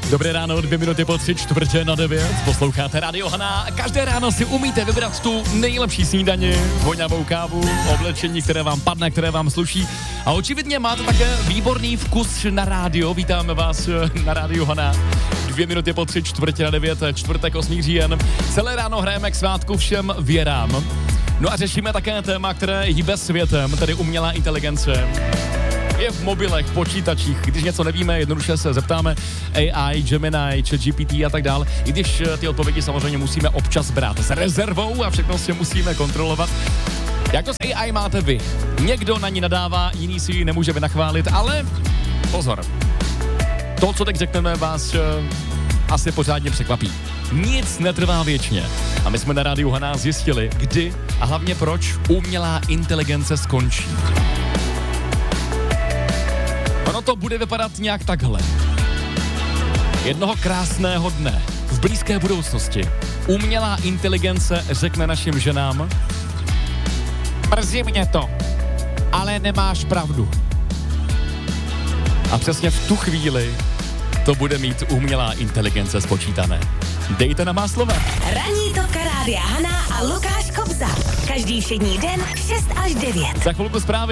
Dobré ráno, 2 minuty po 8:45, posloucháte Radio Hana. Každé ráno si umíte vybrat tu nejlepší snídani, voňavou kávu, oblečení, které vám padne, které vám sluší. A očividně máte také výborný vkus na rádio. Vítáme vás na Radio Hana. 2 minuty po 8:45, čtvrtek 8. říjen. Celé ráno hrajeme k svátku všem věrám. No a řešíme také téma, které hýbe světem, tedy umělá inteligence. Je v mobilech, počítačích, když něco nevíme, jednoduše se zeptáme AI, Gemini, ChatGPT a tak dále. I když ty odpovědi samozřejmě musíme občas brát s rezervou a všechno si musíme kontrolovat. Jak to s AI máte vy? Někdo na ní nadává, jiný si ji nemůže vynachválit, ale pozor. To, co teď řekneme, vás asi pořádně překvapí. Nic netrvá věčně. A my jsme na Rádiu Hana zjistili, kdy a hlavně proč umělá inteligence skončí. Ono to bude vypadat nějak takhle. Jednoho krásného dne, v blízké budoucnosti, umělá inteligence řekne našim ženám: mrzí mě to, ale nemáš pravdu. A přesně v tu chvíli to bude mít umělá inteligence spočítané. Dejte na má slova. Ranní topka Rádia Hana a Lukáš Kobza. Každý všední den 6 až 9. Za chvilku zprávy.